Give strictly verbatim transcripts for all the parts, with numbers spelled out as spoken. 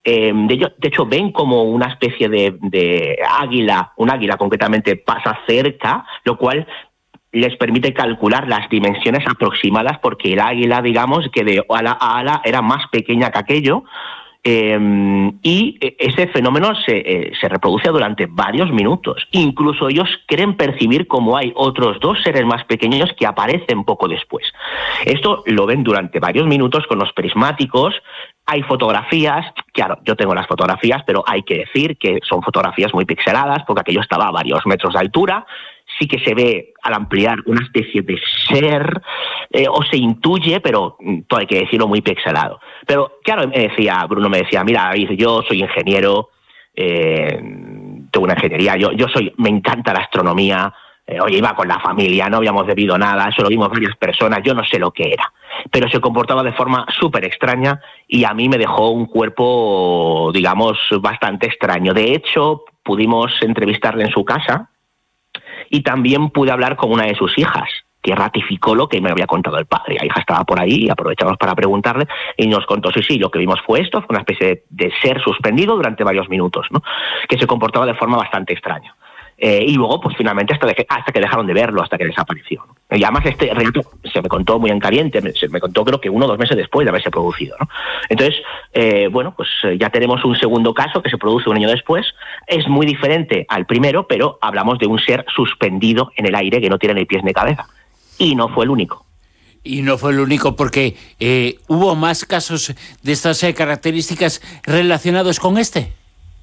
Eh, de, ello, de hecho, ven como una especie de, de águila, un águila concretamente pasa cerca, lo cual les permite calcular las dimensiones aproximadas, porque el águila, digamos, que de ala a ala era más pequeña que aquello, eh, y ese fenómeno se, eh, se reproduce durante varios minutos. Incluso ellos creen percibir como hay otros dos seres más pequeños que aparecen poco después. Esto lo ven durante varios minutos con los prismáticos. Hay fotografías, claro, yo tengo las fotografías, pero hay que decir que son fotografías muy pixeladas, porque aquello estaba a varios metros de altura. Sí que se ve al ampliar una especie de ser, eh, o se intuye, pero todo hay que decirlo, muy pixelado. Pero claro, me decía, Bruno me decía, mira, yo soy ingeniero, eh, tengo una ingeniería, yo, yo soy, me encanta la astronomía, eh, oye, iba con la familia, no habíamos bebido nada, eso lo vimos varias personas, yo no sé lo que era. Pero se comportaba de forma súper extraña y a mí me dejó un cuerpo, digamos, bastante extraño. De hecho, pudimos entrevistarle en su casa y también pude hablar con una de sus hijas, que ratificó lo que me había contado el padre. La hija estaba por ahí y aprovechamos para preguntarle y nos contó, sí, sí, lo que vimos fue esto, fue una especie de, de ser suspendido durante varios minutos, ¿no? Que se comportaba de forma bastante extraña. Eh, y luego, pues finalmente, hasta, de, hasta que dejaron de verlo, hasta que desapareció, ¿no? Y además este relato se me contó muy en caliente, me, se me contó creo que uno o dos meses después de haberse producido, ¿no? Entonces, eh, bueno, pues ya tenemos un segundo caso que se produce un año después. Es muy diferente al primero, pero hablamos de un ser suspendido en el aire que no tiene ni pies ni cabeza. Y no fue el único. Y no fue el único, porque eh, ¿hubo más casos de estas eh, características relacionados con este?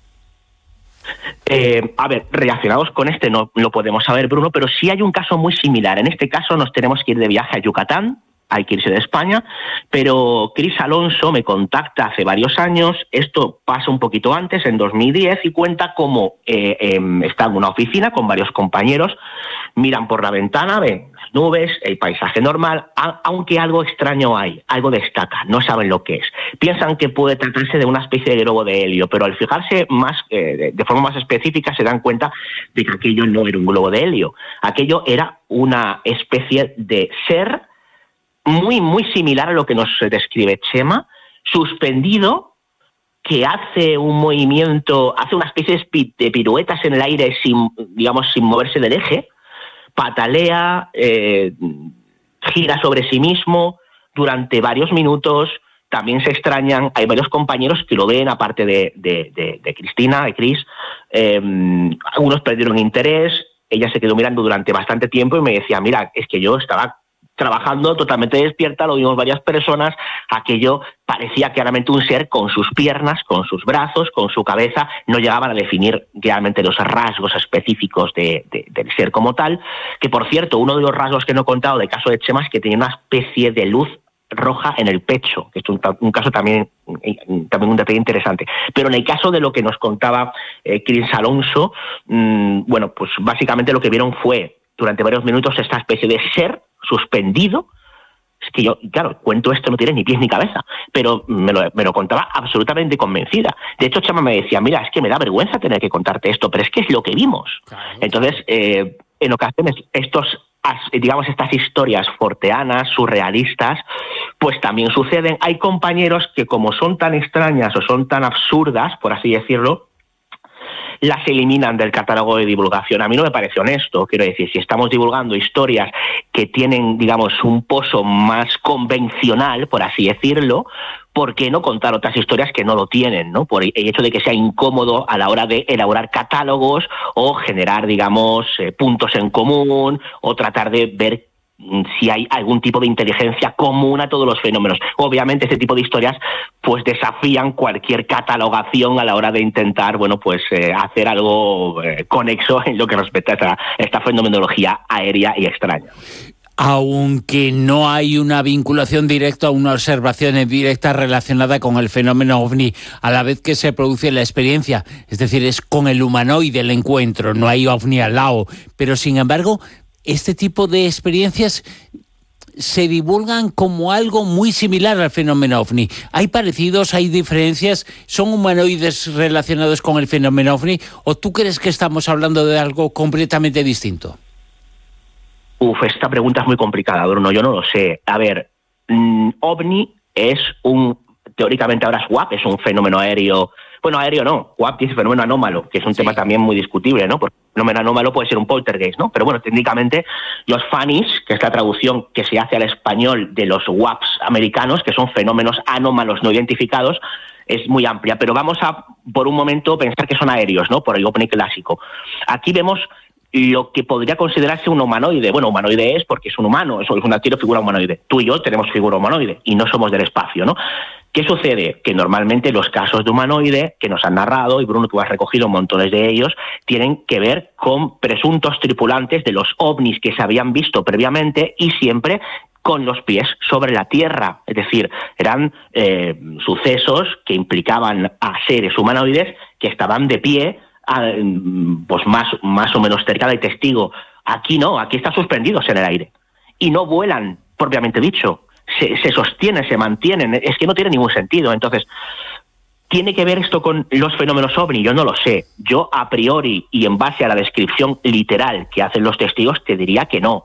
Eh, a ver, relacionados con este no lo podemos saber, Bruno, pero sí hay un caso muy similar. En este caso nos tenemos que ir de viaje a Yucatán, hay que irse de España, pero Cris Alonso me contacta hace varios años, esto pasa un poquito antes, en dos mil diez, y cuenta cómo eh, eh, está en una oficina con varios compañeros, miran por la ventana, ven las nubes, el paisaje normal, a, aunque algo extraño hay, algo destaca, no saben lo que es. Piensan que puede tratarse de una especie de globo de helio, pero al fijarse más eh, de, de forma más específica se dan cuenta de que aquello no era un globo de helio, aquello era una especie de ser muy, muy similar a lo que nos describe Chema, suspendido, que hace un movimiento, hace una especie de piruetas en el aire sin, digamos, sin moverse del eje, patalea, eh, gira sobre sí mismo durante varios minutos. También se extrañan, hay varios compañeros que lo ven, aparte de, de, de, de Cristina, de Cris, eh, algunos perdieron interés, ella se quedó mirando durante bastante tiempo y me decía, mira, es que yo estaba trabajando totalmente despierta, lo vimos varias personas, aquello parecía claramente un ser con sus piernas, con sus brazos, con su cabeza, no llegaban a definir realmente los rasgos específicos de, de, del ser como tal, que por cierto, uno de los rasgos que no he contado del caso de Chema es que tenía una especie de luz roja en el pecho, que es un, un caso también, también un detalle interesante. Pero en el caso de lo que nos contaba eh, Cris Alonso, mmm, bueno, pues básicamente lo que vieron fue durante varios minutos esta especie de ser suspendido. Es que yo, claro, cuento esto, no tiene ni pies ni cabeza, pero me lo, me lo contaba absolutamente convencida. De hecho, Chema me decía, mira, es que me da vergüenza tener que contarte esto, pero es que es lo que vimos. Claro. Entonces, eh, en ocasiones, estos, digamos, estas historias forteanas, surrealistas, pues también suceden. Hay compañeros que, como son tan extrañas o son tan absurdas, por así decirlo, las eliminan del catálogo de divulgación. A mí no me parece honesto, quiero decir, si estamos divulgando historias que tienen, digamos, un pozo más convencional, por así decirlo, ¿por qué no contar otras historias que no lo tienen, ¿no? Por el hecho de que sea incómodo a la hora de elaborar catálogos o generar, digamos, eh, puntos en común o tratar de ver si hay algún tipo de inteligencia común a todos los fenómenos. Obviamente este tipo de historias pues desafían cualquier catalogación a la hora de intentar, bueno, pues eh, hacer algo eh, conexo en lo que respecta a esta, esta fenomenología aérea y extraña. Aunque no hay una vinculación directa, una observación directa relacionada con el fenómeno ovni, a la vez que se produce la experiencia, es decir, es con el humanoide el encuentro, no hay ovni al lado, pero sin embargo, este tipo de experiencias se divulgan como algo muy similar al fenómeno ovni. ¿Hay parecidos, hay diferencias? ¿Son humanoides relacionados con el fenómeno ovni? ¿O tú crees que estamos hablando de algo completamente distinto? Uf, esta pregunta es muy complicada, Bruno, yo no lo sé. A ver, mmm, ovni es un teóricamente ahora es W A P, es un fenómeno aéreo. Bueno, aéreo no, W A P dice fenómeno anómalo, que es un sí. tema también muy discutible, ¿no? Porque un fenómeno anómalo puede ser un poltergeist, ¿no? Pero bueno, técnicamente los F A N Is, que es la traducción que se hace al español de los W A Ps americanos, que son fenómenos anómalos no identificados, es muy amplia. Pero vamos a, por un momento, pensar que son aéreos, ¿no? Por el OVNI clásico. Aquí vemos lo que podría considerarse un humanoide. Bueno, humanoide es porque es un humano, eso es una tiro figura humanoide. Tú y yo tenemos figura humanoide y no somos del espacio, ¿no? ¿Qué sucede? Que normalmente los casos de humanoide que nos han narrado, y Bruno, tú has recogido montones de ellos, tienen que ver con presuntos tripulantes de los ovnis que se habían visto previamente y siempre con los pies sobre la tierra. Es decir, eran eh, sucesos que implicaban a seres humanoides que estaban de pie, a, pues más, más o menos cerca del testigo. Aquí no, aquí están suspendidos en el aire y no vuelan, propiamente dicho. Se, se sostienen, se mantienen, es que no tiene ningún sentido. Entonces, ¿tiene que ver esto con los fenómenos ovni? Yo no lo sé. Yo, a priori, y en base a la descripción literal que hacen los testigos, te diría que no.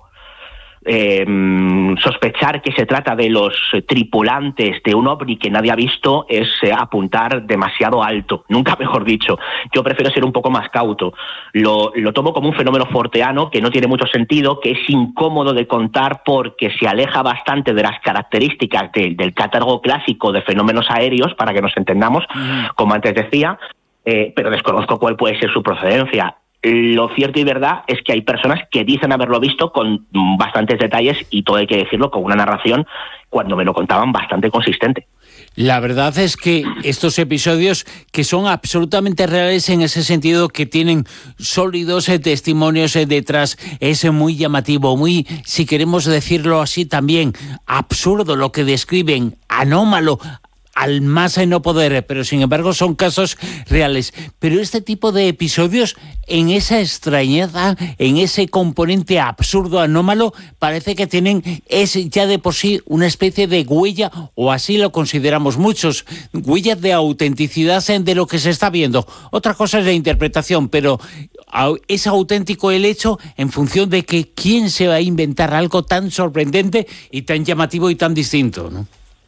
Eh, sospechar que se trata de los tripulantes de un ovni que nadie ha visto es eh, apuntar demasiado alto, nunca mejor dicho. Yo prefiero ser un poco más cauto. Lo, lo tomo como un fenómeno forteano que no tiene mucho sentido, que es incómodo de contar porque se aleja bastante de las características de, del catálogo clásico de fenómenos aéreos, para que nos entendamos, mm. como antes decía, eh, pero desconozco cuál puede ser su procedencia. Lo cierto y verdad es que hay personas que dicen haberlo visto con bastantes detalles y todo hay que decirlo con una narración, cuando me lo contaban, bastante consistente. La verdad es que estos episodios que son absolutamente reales en ese sentido, que tienen sólidos eh, testimonios eh, detrás, es muy llamativo, muy, si queremos decirlo así también, absurdo lo que describen, anómalo, al más no poder, pero sin embargo son casos reales. Pero este tipo de episodios, en esa extrañeza, en ese componente absurdo, anómalo, parece que tienen, es ya de por sí una especie de huella, o así lo consideramos muchos, huella de autenticidad de lo que se está viendo. Otra cosa es la interpretación, pero es auténtico el hecho en función de que quién se va a inventar algo tan sorprendente y tan llamativo y tan distinto, ¿no?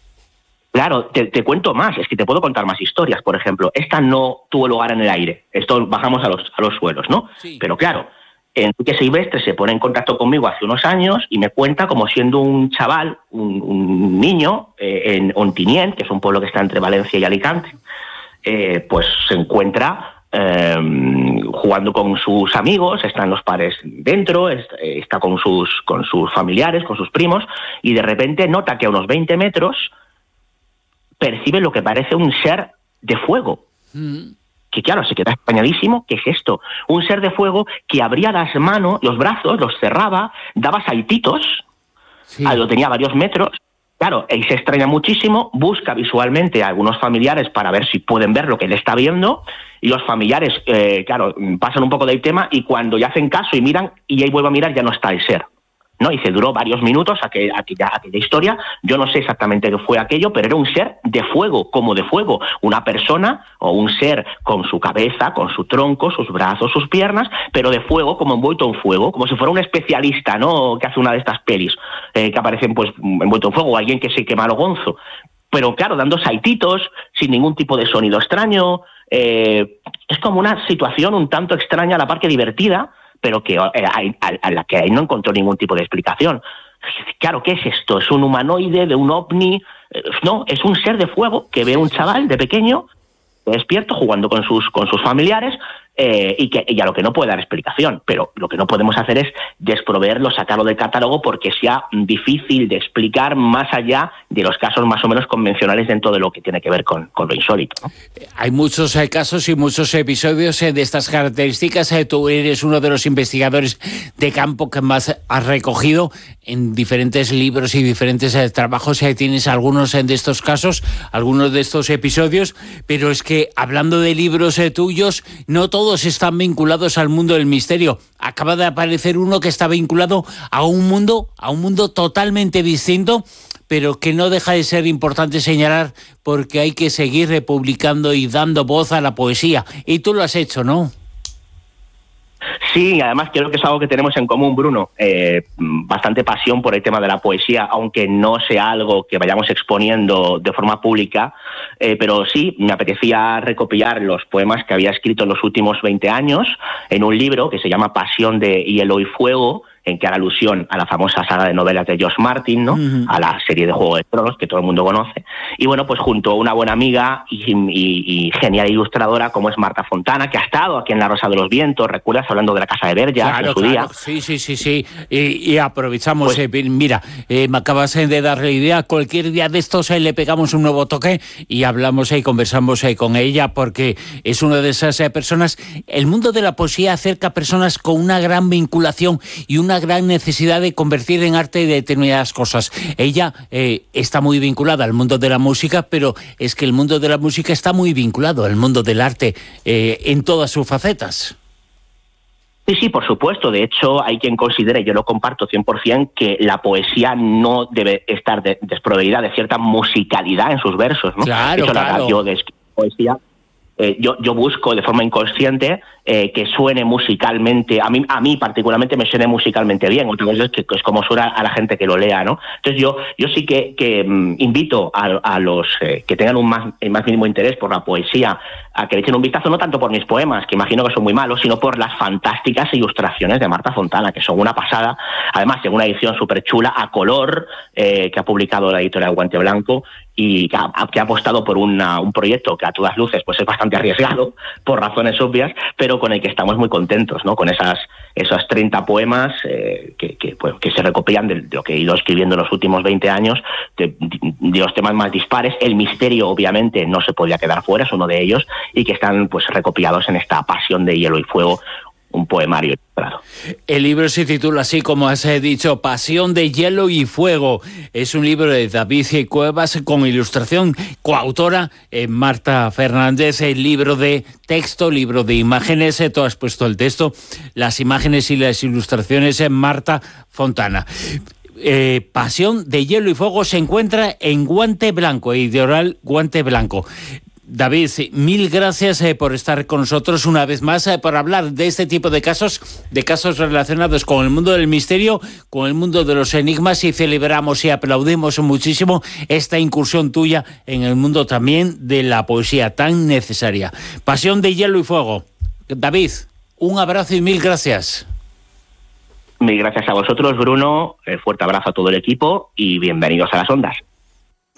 Claro, te, te cuento más, es que te puedo contar más historias. Por ejemplo, esta no tuvo lugar en el aire, esto bajamos a los, a los suelos, ¿no? Sí. Pero claro, Enrique Silvestre se pone en contacto conmigo hace unos años y me cuenta como siendo un chaval, un, un niño, eh, en Ontinyent, que es un pueblo que está entre Valencia y Alicante, eh, pues se encuentra eh, jugando con sus amigos, están los padres dentro, está con sus, con sus familiares, con sus primos, y de repente nota que a unos veinte metros percibe lo que parece un ser de fuego. Mm. Que claro, se queda extrañadísimo. ¿Qué es esto? Un ser de fuego que abría las manos, los brazos, los cerraba, daba saltitos, sí. Lo tenía a varios metros. Claro, él se extraña muchísimo, busca visualmente a algunos familiares para ver si pueden ver lo que él está viendo, y los familiares, eh, claro, pasan un poco del tema, y cuando ya hacen caso y miran, y él vuelve a mirar, ya no está el ser. ¿No? Y se duró varios minutos aquella, aquella, aquella historia. Yo no sé exactamente qué fue aquello, pero era un ser de fuego, como de fuego. Una persona o un ser con su cabeza, con su tronco, sus brazos, sus piernas, pero de fuego, como envuelto en fuego, como si fuera un especialista, ¿no? Que hace una de estas pelis, eh, que aparecen pues envuelto en fuego, o alguien que se quema lo gonzo. Pero claro, dando saltitos, sin ningún tipo de sonido extraño. Eh, es como una situación un tanto extraña, a la par que divertida, pero que a, a, a la que no encontró ningún tipo de explicación. Claro, ¿qué es esto? ¿Es un humanoide de un ovni? No, es un ser de fuego que ve un chaval de pequeño despierto jugando con sus, con sus familiares, eh, y, que, y a lo que no puede dar explicación. Pero lo que no podemos hacer es desproveerlo, sacarlo del catálogo, porque sea difícil de explicar más allá de los casos más o menos convencionales dentro de lo que tiene que ver con, con lo insólito, ¿no? Hay muchos eh, casos y muchos episodios eh, de estas características. Eh, tú eres uno de los investigadores de campo que más has recogido en diferentes libros y diferentes eh, trabajos. Eh, tienes algunos eh, de estos casos, algunos de estos episodios, pero es que hablando de libros eh, tuyos, no todos están vinculados al mundo del misterio. Acaba de aparecer uno que está vinculado a un mundo, a un mundo totalmente distinto, pero que no deja de ser importante señalar, porque hay que seguir republicando y dando voz a la poesía. Y tú lo has hecho, ¿no? Sí, además creo que es algo que tenemos en común, Bruno. Eh, bastante pasión por el tema de la poesía, aunque no sea algo que vayamos exponiendo de forma pública, eh, pero sí, me apetecía recopilar los poemas que había escrito en los últimos veinte años en un libro que se llama Pasión de Hielo y Fuego, en que haga alusión a la famosa saga de novelas de George Martin, ¿no? Uh-huh. A la serie de Juego de Tronos, que todo el mundo conoce. Y bueno, pues junto a una buena amiga y, y, y genial ilustradora como es Marta Fontana, que ha estado aquí en La Rosa de los Vientos, ¿recuerdas? Hablando de la Casa de Verja, claro, en su claro. día. Sí, sí, sí, sí. Y, y aprovechamos, Pues, eh, mira, eh, me acabas de dar la idea, cualquier día de estos eh, le pegamos un nuevo toque y hablamos y eh, conversamos eh, con ella, porque es una de esas eh, personas. El mundo de la poesía acerca a personas con una gran vinculación y una gran necesidad de convertir en arte determinadas cosas. Ella eh, está muy vinculada al mundo de la música, pero es que el mundo de la música está muy vinculado al mundo del arte eh, en todas sus facetas. Sí, sí, por supuesto. De hecho, hay quien considere, yo lo comparto cien por ciento, que la poesía no debe estar de, desproveída de cierta musicalidad en sus versos, ¿no? Claro, de hecho, claro. La, yo de poesía... Eh, yo, yo busco de forma inconsciente eh, que suene musicalmente, a mí, a mí particularmente me suene musicalmente bien, otra cosa es que es como suena a la gente que lo lea, ¿no? Entonces yo, yo sí que, que um, invito a, a los eh, que tengan un más, el más mínimo interés por la poesía a que le echen un vistazo, no tanto por mis poemas, que imagino que son muy malos, sino por las fantásticas ilustraciones de Marta Fontana, que son una pasada, además en una edición súper chula, a color, eh, que ha publicado la editorial Guante Blanco, y que ha, que ha apostado por una, un proyecto que a todas luces pues es bastante arriesgado, por razones obvias, pero con el que estamos muy contentos, ¿no? Con esas esos treinta poemas eh, que, que, pues, que se recopilan de, de lo que he ido escribiendo en los últimos veinte años, de, de los temas más dispares. El misterio, obviamente, no se podía quedar fuera, es uno de ellos, y que están pues recopilados en esta Pasión de Hielo y Fuego, un poemario ilustrado. El libro se titula así, como has dicho, Pasión de Hielo y Fuego. Es un libro de David Cuevas con ilustración, coautora eh, Marta Fernández, el libro de texto, libro de imágenes, eh, tú has puesto el texto, las imágenes y las ilustraciones en eh, Marta Fontana. Eh, Pasión de Hielo y Fuego se encuentra en Guante Blanco, editorial Guante Blanco. David, mil gracias eh, por estar con nosotros una vez más, eh, por hablar de este tipo de casos, de casos relacionados con el mundo del misterio, con el mundo de los enigmas, y celebramos y aplaudimos muchísimo esta incursión tuya en el mundo también de la poesía tan necesaria. Pasión de Hielo y Fuego. David, un abrazo y mil gracias. Mil gracias a vosotros, Bruno, eh, fuerte abrazo a todo el equipo y bienvenidos a las ondas.